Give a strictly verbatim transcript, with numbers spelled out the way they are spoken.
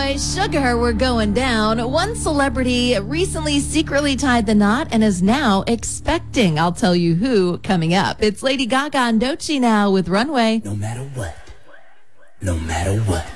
boy, Sugar, we're going down. One celebrity recently secretly tied the knot and is now expecting. I'll tell you who coming up. It's Lady Gaga and Doechii now with Runway. No matter what. No matter what.